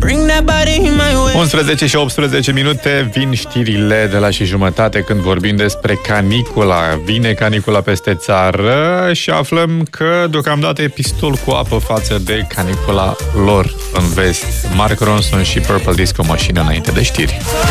11 și 18 minute, vin știrile de la și jumătate când vorbim despre canicula. Vine canicula peste țară și aflăm că deocamdată e pistol cu apă față de canicula lor în vest. Mark Ronson și Purple Disco Machine înainte de știri.